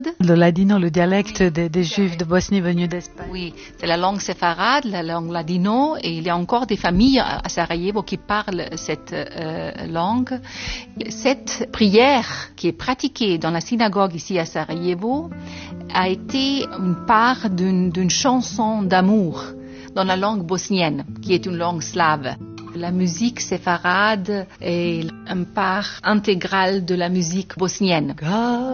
Le ladino, le dialecte des Juifs de Bosnie venus d'Espagne. Oui, c'est la langue séfarade, la langue ladino, et il y a encore des familles à Sarajevo qui parlent cette langue. Cette prière qui est pratiquée dans la synagogue ici à Sarajevo a été une part d'une chanson d'amour dans la langue bosnienne, qui est une langue slave. La musique séfarade est une part intégrale de la musique bosnienne.